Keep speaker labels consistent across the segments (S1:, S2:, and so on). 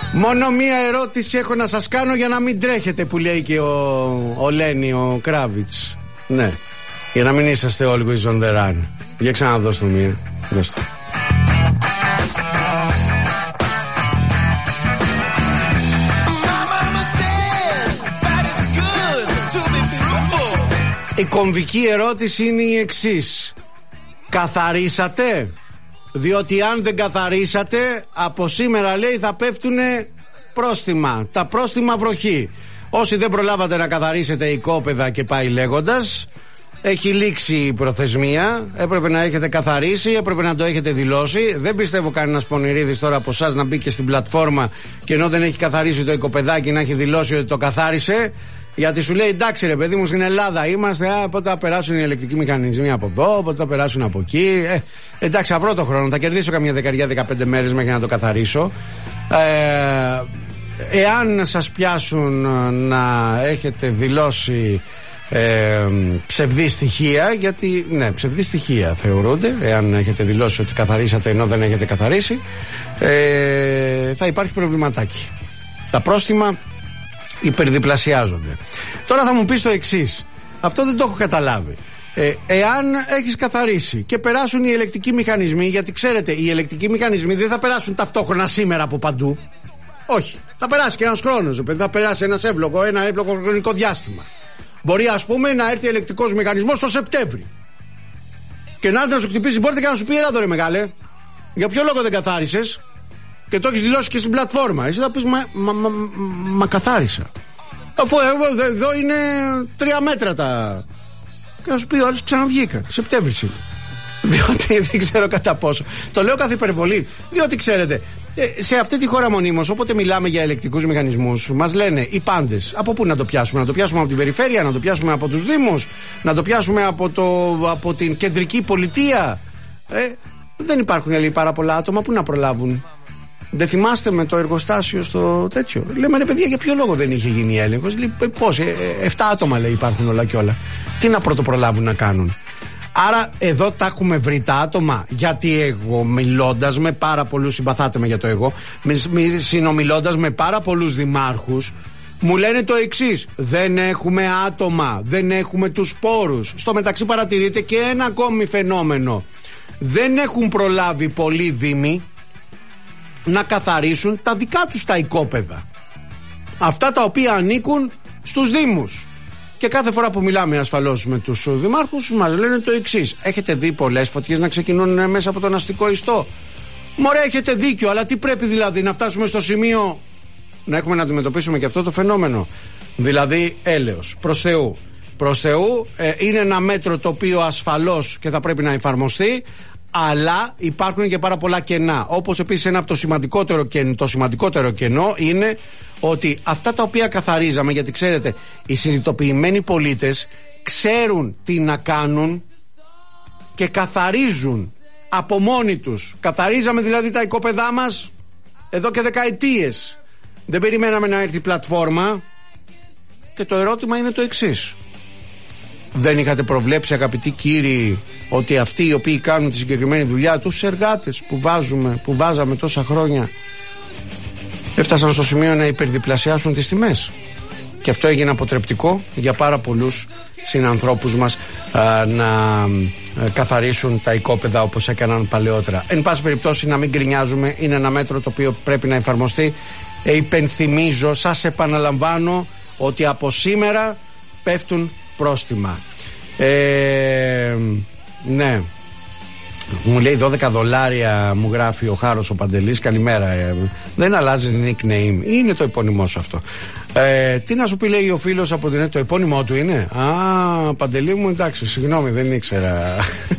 S1: Μόνο μία ερώτηση έχω να σας κάνω για να μην τρέχετε, που λέει και ο Λένι, ο Κράβιτς. Ναι, για να μην είσαστε always on the run. Για ξαναδώστε μία. Δώστε. Η κομβική ερώτηση είναι η εξής. Καθαρίσατε? Διότι αν δεν καθαρίσατε, από σήμερα λέει θα πέφτουνε πρόστιμα. Τα πρόστιμα βροχή. Όσοι δεν προλάβατε να καθαρίσετε οικόπεδα και πάει λέγοντας, έχει λήξει η προθεσμία. Έπρεπε να έχετε καθαρίσει, έπρεπε να το έχετε δηλώσει. Δεν πιστεύω κανένας πονηρίδης τώρα από εσάς να μπήκε στην πλατφόρμα και ενώ δεν έχει καθαρίσει το οικοπεδάκι να έχει δηλώσει ότι το καθάρισε. Γιατί σου λέει εντάξει ρε παιδί μου, στην Ελλάδα είμαστε, πότε θα περάσουν οι ελεκτικοί μηχανισμοί από εδώ, πότε θα περάσουν από εκεί. Εντάξει, αυρώ το χρόνο, θα κερδίσω καμιά 10-15 μέρες μέχρι να το καθαρίσω. Εάν σας πιάσουν να έχετε δηλώσει ψευδή στοιχεία, γιατί ναι, ψευδή στοιχεία θεωρούνται, εάν έχετε δηλώσει ότι καθαρίσατε ενώ δεν έχετε καθαρίσει, θα υπάρχει προβληματάκι. Τα πρόστιμα υπερδιπλασιάζονται. Τώρα θα μου πεις το εξής. Αυτό δεν το έχω καταλάβει. Εάν έχεις καθαρίσει και περάσουν οι ελεκτικοί μηχανισμοί, γιατί ξέρετε, οι ελεκτικοί μηχανισμοί δεν θα περάσουν ταυτόχρονα σήμερα από παντού. Όχι. Θα περάσει και ένας χρόνος. Θα περάσει ένα εύλογο χρονικό διάστημα. Μπορεί, ας πούμε, να έρθει ελεκτικός μηχανισμός το Σεπτέμβρη και να έρθει να σου χτυπήσει πόρτα και να σου πει: έλα εδώ ρε μεγάλε, για ποιο λόγο δεν καθάρισες? Και το έχεις δηλώσει και στην πλατφόρμα. Εσύ θα πεις μα καθάρισα. Αφού εδώ είναι 3 μέτρα τα. Και να σου πει ο άλλος ξαναβγήκα. Σεπτέμβρης είναι. Διότι δεν ξέρω κατά πόσο. Το λέω καθ' υπερβολή. Διότι ξέρετε, σε αυτή τη χώρα μονίμως, όποτε μιλάμε για ελεκτικούς μηχανισμούς, μας λένε οι πάντες. Από πού να το πιάσουμε? Να το πιάσουμε από την περιφέρεια, να το πιάσουμε από τους δήμους, να το πιάσουμε από την κεντρική πολιτεία. Δεν υπάρχουν, λέει, πάρα πολλά άτομα που να προλάβουν. Δεν θυμάστε με το εργοστάσιο στο τέτοιο? Λέμε ρε παιδιά, για ποιο λόγο δεν είχε γίνει έλεγχος? Λέει πώς, 7 άτομα λέει υπάρχουν όλα και όλα. Τι να πρωτοπρολάβουν να κάνουν? Άρα εδώ τα έχουμε βρει τα άτομα. Γιατί εγώ μιλώντας με πάρα πολλούς, συμπαθάτε με για το εγώ, συνομιλώντας με πάρα πολλούς δημάρχους, μου λένε το εξής: δεν έχουμε άτομα, δεν έχουμε τους πόρους. Στο μεταξύ παρατηρείται και ένα ακόμη φαινόμενο. Δεν έχουν προλάβει πολλοί δήμοι να καθαρίσουν τα δικά τους τα οικόπεδα, αυτά τα οποία ανήκουν στους δήμους. Και κάθε φορά που μιλάμε ασφαλώς με τους δημάρχους μας λένε το εξής: έχετε δει πολλές φωτιές να ξεκινούν μέσα από τον αστικό ιστό? Μωρέ, έχετε δίκιο, αλλά τι πρέπει δηλαδή? Να φτάσουμε στο σημείο να έχουμε να αντιμετωπίσουμε και αυτό το φαινόμενο? Δηλαδή έλεος προς Θεού, είναι ένα μέτρο το οποίο ασφαλώς και θα πρέπει να εφαρμοστεί, αλλά υπάρχουν και πάρα πολλά κενά. Όπως επίσης ένα από το σημαντικότερο κενό είναι ότι αυτά τα οποία καθαρίζαμε, γιατί ξέρετε, οι συνειδητοποιημένοι πολίτες ξέρουν τι να κάνουν και καθαρίζουν από μόνοι τους. Καθαρίζαμε δηλαδή τα οικόπεδά μας εδώ και δεκαετίες. Δεν περιμέναμε να έρθει η πλατφόρμα. Και το ερώτημα είναι το εξής: δεν είχατε προβλέψει, αγαπητοί κύριοι, ότι αυτοί οι οποίοι κάνουν τη συγκεκριμένη δουλειά, τους εργάτες που βάζαμε τόσα χρόνια, έφτασαν στο σημείο να υπερδιπλασιάσουν τις τιμές? Και αυτό έγινε αποτρεπτικό για πάρα πολλούς συνανθρώπους μας να καθαρίσουν τα οικόπεδα όπως έκαναν παλαιότερα. Εν πάση περιπτώσει, να μην γκρινιάζουμε, είναι ένα μέτρο το οποίο πρέπει να εφαρμοστεί. Υπενθυμίζω, σας επαναλαμβάνω, ότι από σήμερα πέφτουν πρόστιμα. Ναι. Μου λέει $12, μου γράφει ο Χάρος ο Παντελής. Καλημέρα. Δεν αλλάζει nickname, είναι το επώνυμό σου αυτό. Τι να σου πει, λέει ο φίλος από την... Το επώνυμό του είναι? Παντελή μου, εντάξει, συγγνώμη, δεν ήξερα.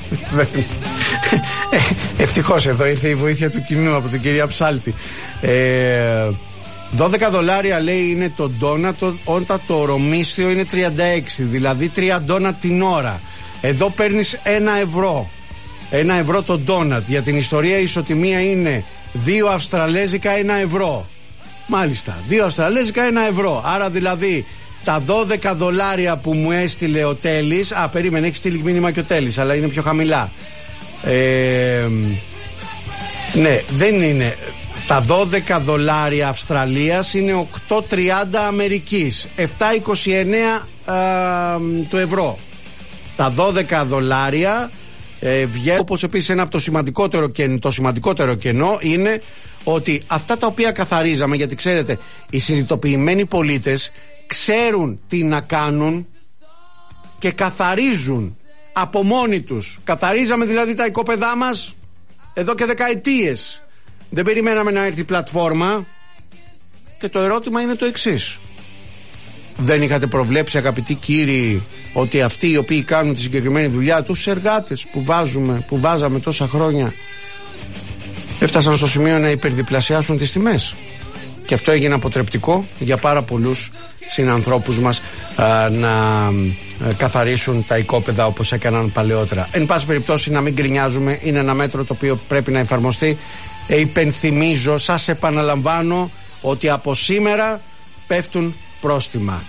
S1: Ευτυχώς εδώ ήρθε η βοήθεια του κοινού από την κυρία Ψάλτη. $12 λέει είναι το ντόνατ, όταν το ωρομίσθιο είναι 36, δηλαδή 3 ντόνατ την ώρα. Εδώ παίρνεις €1 το ντόνατ. Για την ιστορία η ισοτιμία είναι 2 αυστραλέζικα €1. Μάλιστα, 2 αυστραλέζικα €1. Άρα δηλαδή τα $12 που μου έστειλε ο Τέλης, περίμενε, έχει στείλει μήνυμα και ο Τέλης, αλλά είναι πιο χαμηλά. Ναι, δεν είναι. Τα 12 δολάρια Αυστραλίας είναι 8,30 Αμερικής, 7,29 του ευρώ. Τα 12 δολάρια βγαίνουν, όπως επίσης ένα από το σημαντικότερο κενό είναι ότι αυτά τα οποία καθαρίζαμε, γιατί ξέρετε οι συνειδητοποιημένοι πολίτες ξέρουν τι να κάνουν και καθαρίζουν από μόνοι τους. Καθαρίζαμε δηλαδή τα οικόπεδά μας εδώ και δεκαετίες. Δεν περιμέναμε να έρθει η πλατφόρμα. Και το ερώτημα είναι το εξής: δεν είχατε προβλέψει, αγαπητοί κύριοι, ότι αυτοί οι οποίοι κάνουν τη συγκεκριμένη δουλειά, τους εργάτες που βάζαμε τόσα χρόνια, έφτασαν στο σημείο να υπερδιπλασιάσουν τις τιμές? Και αυτό έγινε αποτρεπτικό για πάρα πολλούς συνανθρώπους μας να καθαρίσουν τα οικόπεδα όπως έκαναν παλαιότερα. Εν πάση περιπτώσει, να μην γκρινιάζουμε, είναι ένα μέτρο το οποίο πρέπει να εφαρμοστεί. Υπενθυμίζω, σας επαναλαμβάνω, ότι από σήμερα πέφτουν πρόστιμα.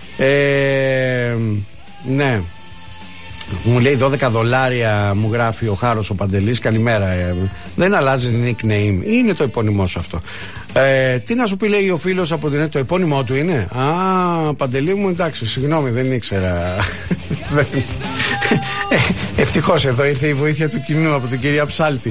S1: Ναι. Μου λέει 12 δολάρια, μου γράφει ο Χάρος ο Παντελής. Καλημέρα. Δεν αλλάζει nickname, είναι το επώνυμό σου αυτό. Τι να σου πει, λέει ο φίλος από την... Το επώνυμό του είναι? Παντελή μου, εντάξει, συγγνώμη, δεν ήξερα. Ευτυχώς εδώ ήρθε η βοήθεια του κοινού από την κυρία Ψάλτη.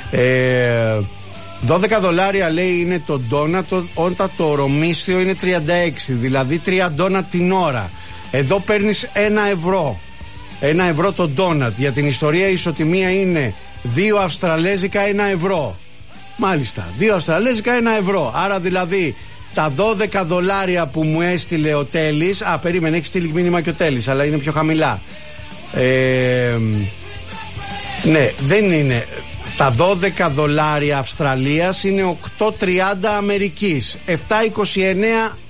S1: 12 δολάρια λέει είναι το ντόνατ, όταν το ωρομίσθιο είναι 36, δηλαδή 3 ντόνατ την ώρα. Εδώ παίρνεις 1 ευρώ. 1 ευρώ το ντόνατ. Για την ιστορία η ισοτιμία είναι 2 αυστραλέζικα 1 ευρώ. Μάλιστα, 2 αυστραλέζικα 1 ευρώ. Άρα δηλαδή τα 12 δολάρια που μου έστειλε ο Τέλης. Περίμενε, έχει στείλει μήνυμα και ο Τέλης, αλλά είναι πιο χαμηλά. Ναι, δεν είναι. Τα 12 δολάρια Αυστραλίας είναι 8,30 Αμερικής, 7,29